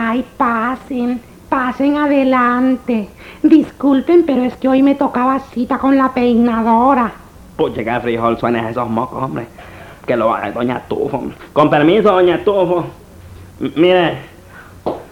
Ay, pasen adelante. Disculpen, pero es que hoy me tocaba cita con la peinadora. Pucha, qué frijol suenan esos mocos, hombre. Que lo haga doña Tufo. Con permiso, doña Tufo. Mire,